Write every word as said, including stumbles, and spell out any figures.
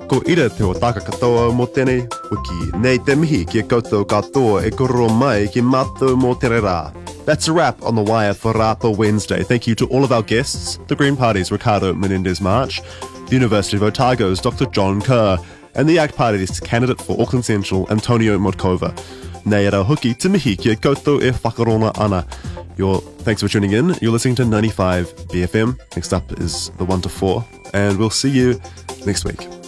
Ko ira te o taka katoa mo tēnei wiki. Nei te mihi ki a koutou katoa e kororo mai ki mātou mō tere rā. That's a wrap on The Wire for Rapa Wednesday. Thank you to all of our guests, the Green Party's Ricardo Menendez-March, the University of Otago's Doctor John Kerr, and the A C T Party's candidate for Auckland Central, Antonio Modkova. Nei ara hoki te mihi ki a koutou e whakarona ana. You're, thanks for tuning in. You're listening to ninety-five B F M. Next up is the one to four, and we'll see you next week.